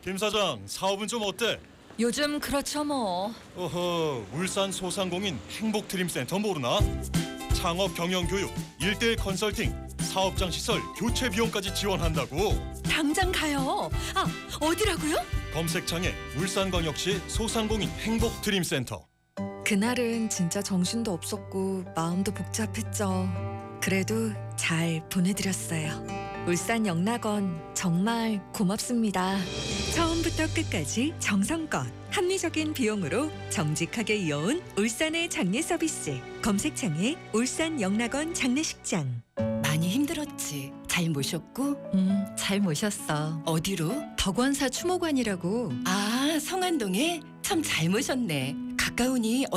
김 사장, 사업은 좀 어때? 요즘 그렇죠 뭐. 어허, 울산 소상공인 행복드림센터 모르나? 창업 경영교육, 1:1 컨설팅, 사업장 시설, 교체 비용까지 지원한다고. 당장 가요. 아, 어디라고요? 검색창에 울산광역시 소상공인 행복드림센터. 그날은 진짜 정신도 없었고 마음도 복잡했죠. 그래도 잘 보내드렸어요. 울산 영락원 정말 고맙습니다. 처음부터 끝까지 정성껏 합리적인 비용으로 정직하게 이어온 울산의 장례 서비스. 검색창에 울산 영락원 장례식장. 많이 힘들었지. 잘 모셨고. 잘 모셨어. 어디로? 덕원사 추모관이라고. 아, 성안동에? 참 잘 모셨네. 가까우니